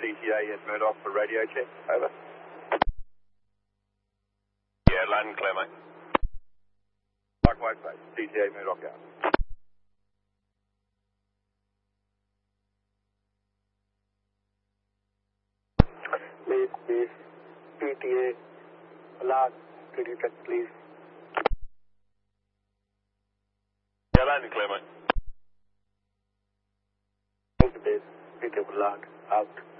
CTA in Murdoch for radio check. Over. Yeah, loud and clear, mate. Likewise, mate. CTA Murdoch out. Please, CTA, alert, could you check, please? Yeah, loud and clear, mate. Please, CTA alert, out.